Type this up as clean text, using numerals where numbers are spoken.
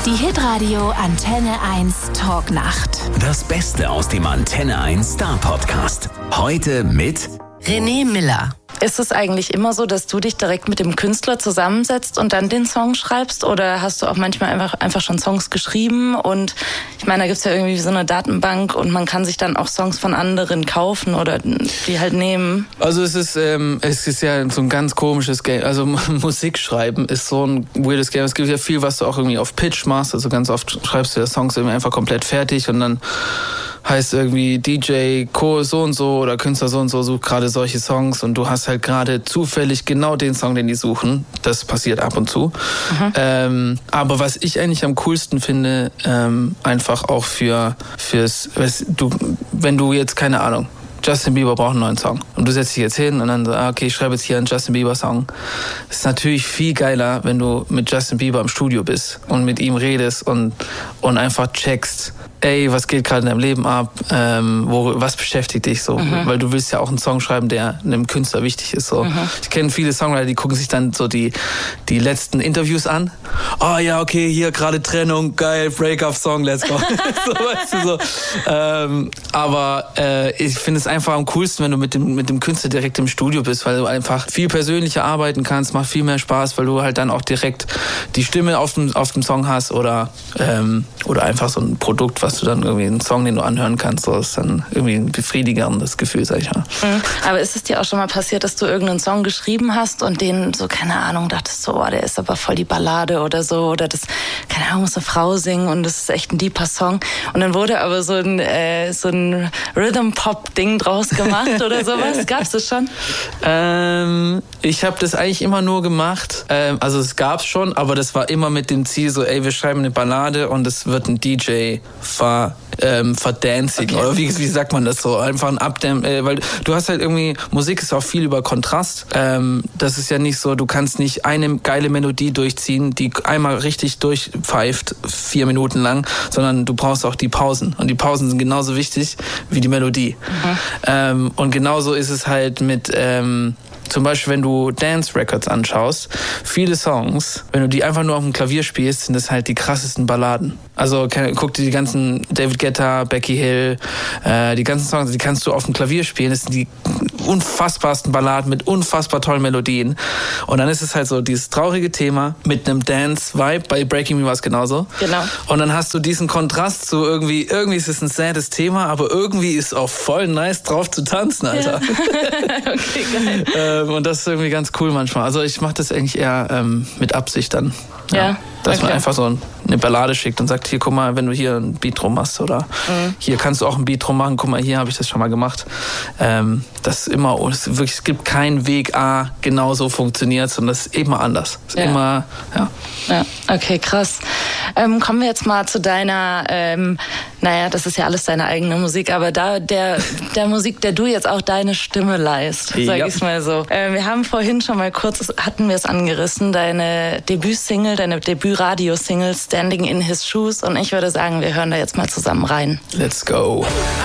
Die Hitradio Antenne 1 Talknacht. Das Beste aus dem Antenne 1 Star Podcast. Heute mit René Miller. Ist es eigentlich immer so, dass du dich direkt mit dem Künstler zusammensetzt und dann den Song schreibst? Oder hast du auch manchmal einfach schon Songs geschrieben? Und ich meine, da gibt's ja irgendwie so eine Datenbank und man kann sich dann auch Songs von anderen kaufen oder die halt nehmen. Also es ist ja so ein ganz komisches Game. Also Musik schreiben ist so ein weirdes Game. Es gibt ja viel, was du auch irgendwie auf Pitch machst. Also ganz oft schreibst du ja Songs irgendwie einfach komplett fertig und dann heißt irgendwie DJ Co. so und so oder Künstler so und so sucht gerade solche Songs und du hast halt gerade zufällig genau den Song, den die suchen. Das passiert ab und zu. Aber was ich eigentlich am coolsten finde, einfach auch wenn du jetzt, keine Ahnung, Justin Bieber braucht einen neuen Song. Und du setzt dich jetzt hin und dann so, okay, ich schreibe jetzt hier einen Justin Bieber Song. Es ist natürlich viel geiler, wenn du mit Justin Bieber im Studio bist und mit ihm redest und einfach checkst, ey, was geht gerade in deinem Leben ab? Was beschäftigt dich so? Weil du willst ja auch einen Song schreiben, der einem Künstler wichtig ist. So. Ich kenne viele Songwriter, die gucken sich dann so die letzten Interviews an. Oh ja, okay, hier gerade Trennung, geil, Break-up-Song, let's go. So, weißt du, so. Aber ich finde es einfach am coolsten, wenn du mit dem Künstler direkt im Studio bist, weil du einfach viel persönlicher arbeiten kannst, macht viel mehr Spaß, weil du halt dann auch direkt die Stimme auf dem Song hast oder einfach so ein Produkt, was du dann irgendwie, einen Song, den du anhören kannst, so ist dann irgendwie ein befriedigendes Gefühl, sag ich mal. Aber ist es dir auch schon mal passiert, dass du irgendeinen Song geschrieben hast und den so, keine Ahnung, dachtest so, oh, der ist aber voll die Ballade oder so, oder das, keine Ahnung, muss eine Frau singen und das ist echt ein deeper Song und dann wurde aber so ein Rhythm-Pop-Ding draus gemacht oder sowas? Gab's das schon? Ich habe das eigentlich immer nur gemacht, also es gab's schon, aber das war immer mit dem Ziel so, ey, wir schreiben eine Ballade und es wird ein DJ verdancing, okay. Oder wie sagt man das so? Einfach ein Updamp, weil du hast halt irgendwie, Musik ist auch viel über Kontrast. Das ist ja nicht so, du kannst nicht eine geile Melodie durchziehen, die einmal richtig durchpfeift, 4 Minuten lang, sondern du brauchst auch die Pausen. Und die Pausen sind genauso wichtig wie die Melodie. Und genauso ist es halt mit zum Beispiel, wenn du Dance Records anschaust, viele Songs, wenn du die einfach nur auf dem Klavier spielst, sind das halt die krassesten Balladen. Also guck dir die ganzen David Guetta, Becky Hill, die ganzen Songs, die kannst du auf dem Klavier spielen. Das sind die unfassbarsten Balladen mit unfassbar tollen Melodien. Und dann ist es halt so dieses traurige Thema mit einem Dance-Vibe. Bei Breaking Me war es genauso. Genau. Und dann hast du diesen Kontrast zu irgendwie ist es ein saddes Thema, aber irgendwie ist auch voll nice drauf zu tanzen, Alter. Ja. Okay, geil. Und das ist irgendwie ganz cool manchmal. Also ich mache das eigentlich eher mit Absicht dann. Ja. Dass man einfach so eine Ballade schickt und sagt, hier, guck mal, wenn du hier ein Beat drum machst oder hier kannst du auch ein Beat drum machen, guck mal, hier habe ich das schon mal gemacht. Das ist immer, es gibt keinen Weg A, genau so funktioniert, sondern das ist immer anders. Das ist immer, Ja, okay, krass. Kommen wir jetzt mal zu deiner, das ist ja alles deine eigene Musik, aber der Musik, der du jetzt auch deine Stimme leihst, sag ich's mal so. Wir haben vorhin schon mal kurz, hatten wir es angerissen, deine Debütsingle, deine Debüt-Radio-Single Standing in His Shoes und ich würde sagen, wir hören da jetzt mal zusammen rein. Let's go.